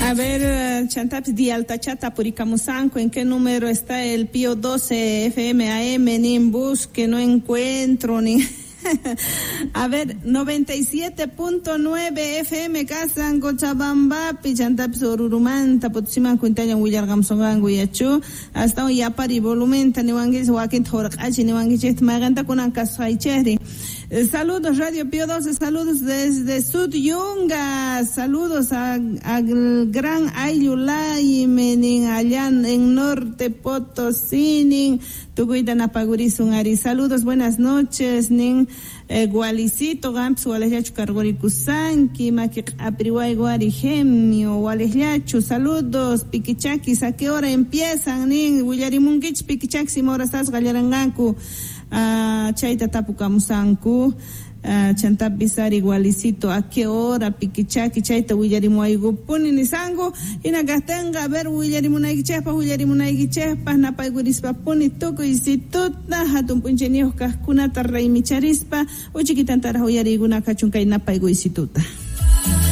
A ver, Chantapis di Altachata Puricamusanco, ¿en qué número está el Pío 12 FM AM? Ni en bus, que no encuentro, ni... A ver, 97.9 FM Casan Cochabamba, Pichantapis Orurumanta, Potsiman Quintaña Willargam Songan Guyachu, hasta un yapari volumen, Taniwangis, Wakin Torakachi, Niwangis, Maganta Kunan Casaicheri. Saludos Radio Pío 12, saludos desde Sud Yunga, saludos al Gran Ayulay, Menin allá en Norte Potosí, Tuguitan Apagurizungari. Saludos, buenas noches, nin Gualicito, Gamps, Gualejachu, Cargorikusanki, Makik Apriway, Guarigemio, Gualejachu, saludos, Piquichaquis, ¿a qué hora empiezan, nin Willarimunguich, Piquichaquis, Morastas, Galerangaku? Chaita Tapucamusanku, Chantapizari Gualicito, ¿a qué hora? Piquichaki, Chaita Willarimuaigu, Puni Nisango, Inagatenga, a ver Willarimunaigichepa, Napaigurispa, Puni Toco y Situta, Hatun Punchenios Cascunata, Rey Micharispa, Uchiquitantara Willariguna Cachunca y Napaigu y Situta.